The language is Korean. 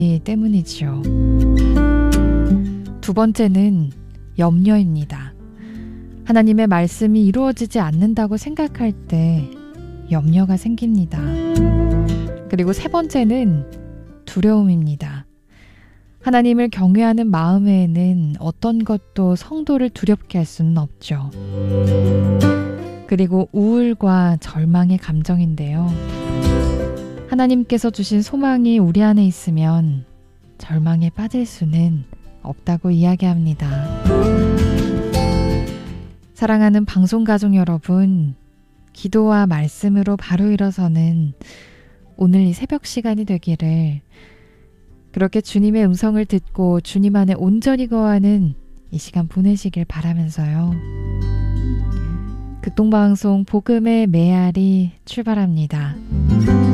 때문이지요. 두 번째는 염려입니다. 하나님의 말씀이 이루어지지 않는다고 생각할 때 염려가 생깁니다. 그리고 세 번째는 두려움입니다. 하나님을 경외하는 마음에는 어떤 것도 성도를 두렵게 할 수는 없죠. 그리고 우울과 절망의 감정인데요. 하나님께서 주신 소망이 우리 안에 있으면 절망에 빠질 수는 없다고 이야기합니다. 사랑하는 방송가족 여러분, 기도와 말씀으로 바로 일어서는 오늘 이 새벽 시간이 되기를, 그렇게 주님의 음성을 듣고 주님 안에 온전히 거하는 이 시간 보내시길 바라면서요. 극동방송 복음의 메아리 출발합니다.